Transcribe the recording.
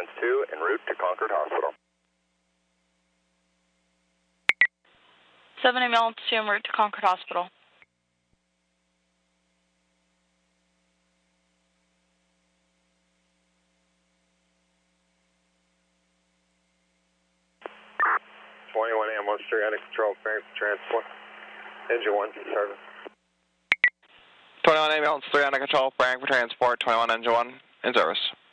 ambulance 2 en route to Concord Hospital. 7 ambulance 2 en route to Concord Hospital. Ambulance 3 under control, preparing for transport. Engine 1 service. 21 ambulance 3 under control, preparing for transport. 21 engine 1 in service.